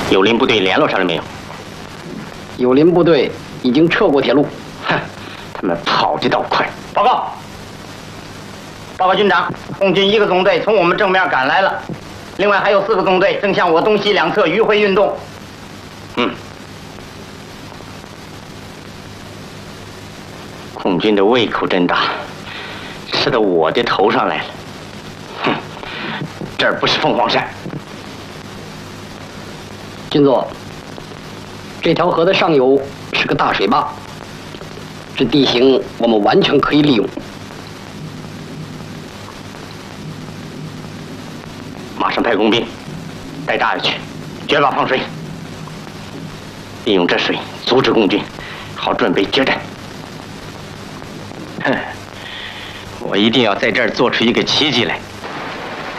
友邻部队联络上了没有？ 友邻部队已经撤过铁路。 哼，他们跑得倒快。 报告，报告军长，共军1个纵队从我们正面赶来了，另外还有4个纵队正向我东西两侧迂回运动。 共军的胃口真大，吃到我的头上来了。哼，这儿不是凤凰山。 军座，这条河的上游是个大水坝，这地形我们完全可以利用。 马上派工兵带大爷去，绝坝放水，利用这水阻止共军，好准备决战。哼，我一定要在这儿做出一个奇迹来。